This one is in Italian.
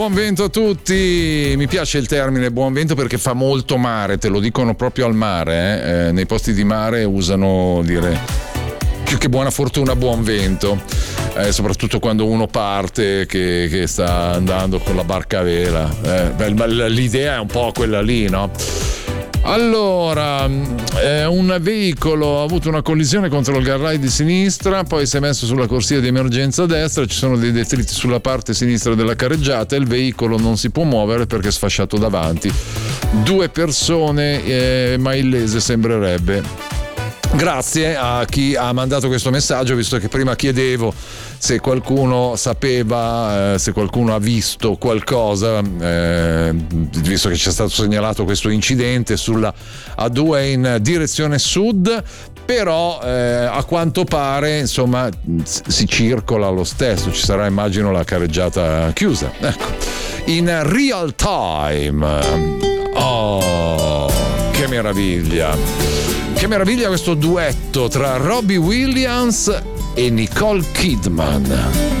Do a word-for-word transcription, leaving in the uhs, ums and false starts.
Buon vento a tutti, mi piace il termine buon vento perché fa molto mare, te lo dicono proprio al mare, eh? Eh, nei posti di mare usano dire più che buona fortuna buon vento, eh, soprattutto quando uno parte che, che sta andando con la barca a vela, eh, beh, l'idea è un po' quella lì, no? Allora, eh, un veicolo ha avuto una collisione contro il garage di sinistra, poi si è messo sulla corsia di emergenza a destra, ci sono dei detriti sulla parte sinistra della carreggiata e il veicolo non si può muovere perché è sfasciato davanti. Due persone, eh, ma illese sembrerebbe. Grazie a chi ha mandato questo messaggio, visto che prima chiedevo se qualcuno sapeva, eh, se qualcuno ha visto qualcosa, eh, visto che ci è stato segnalato questo incidente sulla A due in direzione sud, però eh, a quanto pare insomma si circola lo stesso, ci sarà immagino la carreggiata chiusa, ecco, in real time. Oh, che meraviglia! Che meraviglia questo duetto tra Robbie Williams e Nicole Kidman.